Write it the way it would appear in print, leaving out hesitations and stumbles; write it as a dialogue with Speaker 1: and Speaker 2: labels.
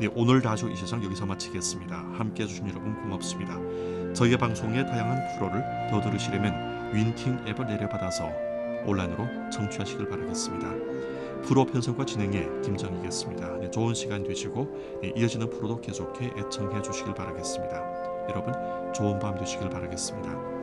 Speaker 1: 네, 오늘 라디오 이 세상 여기서 마치겠습니다. 함께해 주신 여러분 고맙습니다. 저희의 방송의 다양한 프로를 더 들으시려면 윈팅 앱을 내려받아서 온라인으로 청취하시길 바라겠습니다. 프로 편성과 진행의 김정희겠습니다. 네, 좋은 시간 되시고 이어지는 프로도 계속해 애청해 주시길 바라겠습니다. 여러분 좋은 밤 되시길 바라겠습니다.